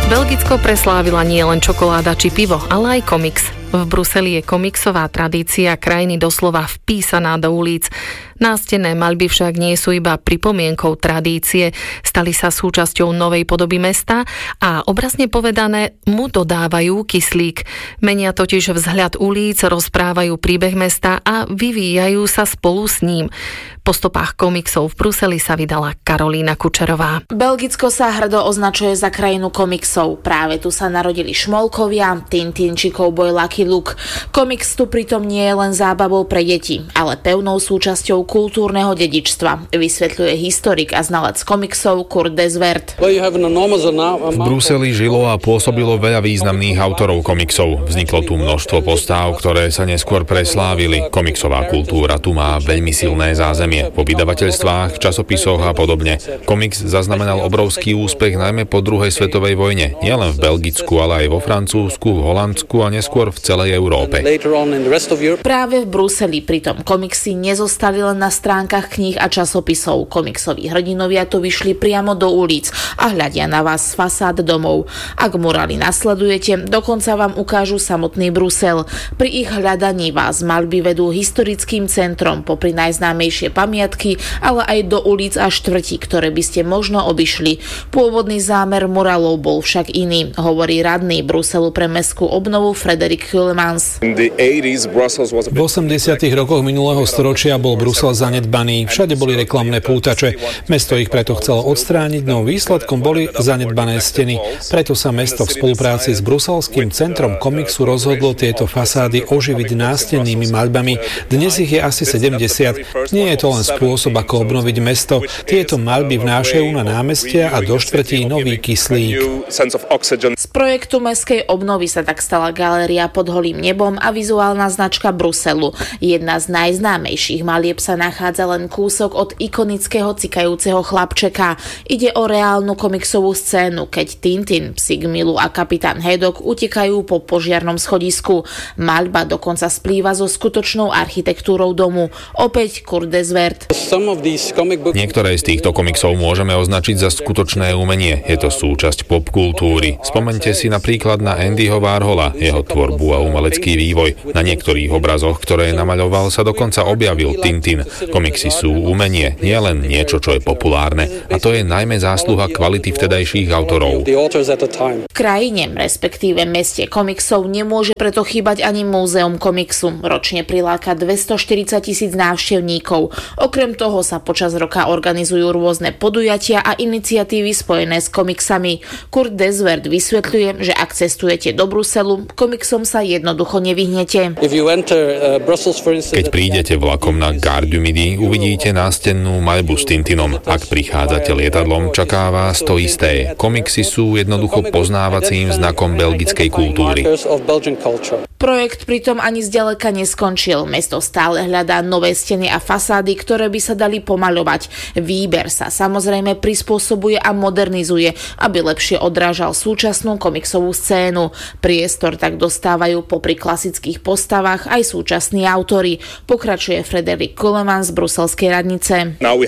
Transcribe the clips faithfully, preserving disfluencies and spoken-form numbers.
Belgicko preslávila nie len čokoláda či pivo, ale aj komiks. V Bruseli je komiksová tradícia krajiny doslova vpísaná do ulic. Nástenné maľby však nie sú iba pripomienkou tradície, stali sa súčasťou novej podoby mesta a obrazne povedané mu dodávajú kyslík. Menia totiž vzhľad ulic, rozprávajú príbeh mesta a vyvíjajú sa spolu s ním. Po stopách komiksov v Bruseli sa vydala Karolína Kučerová. Belgicko sa hrdo označuje za krajinu komiksov. Práve tu sa narodili Šmolkovia, Tintin či Cowboy Lucky Luke. Komiks tu pritom nie je len zábavou pre deti, ale pevnou súčasťou kultúrneho dedičstva, vysvetľuje historik a znalec komiksov Kurt Desvert. V Bruseli žilo a pôsobilo veľa významných autorov komiksov. Vzniklo tu množstvo postáv, ktoré sa neskôr preslávili. Komiksová kultúra tu má veľmi silné zázemie. Po vydavateľstvách, časopisoch a podobne. Komiks zaznamenal obrovský úspech najmä po druhej svetovej vojne. Nielen v Belgicku, ale aj vo Francúzsku, v Holandsku a neskôr v celej Európe. Práve v Bruseli pritom komiksy nezostali len na stránkach kníh a časopisov. Komiksoví hrdinovia to vyšli priamo do ulic a hľadia na vás z fasád domov. Ak murály nasledujete, dokonca vám ukážu samotný Brusel. Pri ich hľadaní vás maľby vedú historickým centrom popri najznámejšie pamiatky, ale aj do ulic a štvrtí, ktoré by ste možno obišli. Pôvodný zámer murálov bol však iný, hovorí radný Bruselu pre mestskú obnovu Frederik Kulemans. V osemdesiatych rokoch minulého storočia bol Brusel zanedbaný, všade boli reklamné pútače. Mesto ich preto chcelo odstrániť, no výsledkom boli zanedbané steny. Preto sa mesto v spolupráci s bruselským centrom komiksu rozhodlo tieto fasády oživiť nástennými maľbami. Dnes ich je asi sedemdesiat. Nie je to len spôsob, ako obnoviť mesto. Tieto maľby vnášajú na námestia a do štvrtí nový kyslík. Z projektu mestskej obnovy sa tak stala galéria pod holým nebom a vizuálna značka Bruselu. Jedna z najznámejších malieb sa nachádza len kúsok od ikonického cikajúceho chlapčeka. Ide o reálnu komiksovú scénu, keď Tintin, psík Milu a kapitán Haddock utekajú po požiarnom schodisku. Maľba dokonca splýva so skutočnou architektúrou domu. Opäť Kurt Desvert. Niektoré z týchto komiksov môžeme označiť za skutočné umenie. Je to súčasť popkultúry. Spomeňte si napríklad na Andyho Warhola, jeho tvorbu a umelecký vývoj. Na niektorých obrazoch, ktoré namaľoval, sa dokonca objavil Tintin. Komiksy sú umenie, nie len niečo, čo je populárne. A to je najmä zásluha kvality vtedajších autorov. V krajine, respektíve meste komiksov, nemôže preto chýbať ani múzeum komiksu. Ročne priláka dvestoštyridsať tisíc návštevníkov. Okrem toho sa počas roka organizujú rôzne podujatia a iniciatívy spojené s komiksami. Kurt Desvert vysvetľuje, že ak cestujete do Bruselu, komiksom sa jednoducho nevyhnete. Keď prídete vlakom na Gare du Midi, uvidíte nástennú maľbu s Tintinom. Ak prichádzate lietadlom, čaká vás to isté. Komiksy sú jednoducho poznávacím znakom belgickej kultúry. Projekt pritom ani zďaleka neskončil. Mesto stále hľadá nové steny a fasády, ktoré by sa dali pomaľovať. Výber sa samozrejme prispôsobuje a modernizuje, aby lepšie odrážal súčasnú komiksovú scénu. Priestor tak dostávajú popri klasických postavách aj súčasní autori. Pokračuje Frederik Kulemans z bruselskej radnice.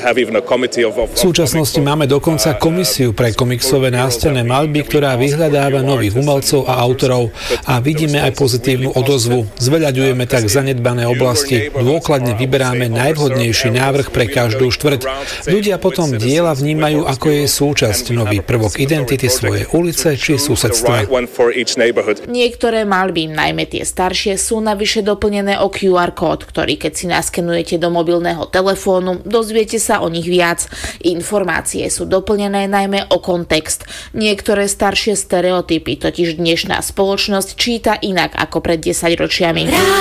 V súčasnosti máme dokonca komisiu pre komiksové nástenné maľby, ktorá vyhľadáva nových umelcov a autorov a vidíme aj pozitívnu odozvu. Zveľaďujeme tak zanedbané oblasti. Dôkladne vyberáme najvhodnejší návrh pre každú štvrť. Ľudia potom diela vnímajú ako je súčasť, nový prvok identity svojej ulice či susedstva. Niektoré maľby, najmä tie staršie, sú navyše doplnené o kjú ár kód, ktorý keď si naskenujete do mobilného telefónu, dozviete sa o nich viac. Informácie sú doplnené najmä o kontext. Niektoré staršie stereotypy totiž dnešná spoločnosť číta inak ako pred desaťročiami.